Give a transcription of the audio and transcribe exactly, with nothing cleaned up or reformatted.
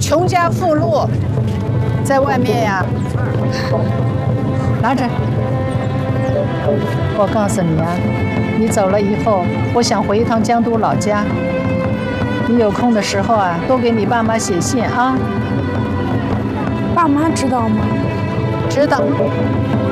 穷家富路，在外面呀。拿着，我告诉你啊，你走了以后，我想回一趟江都老家。你有空的时候啊，多给你爸妈写信啊。 爸妈知道吗？ 知道。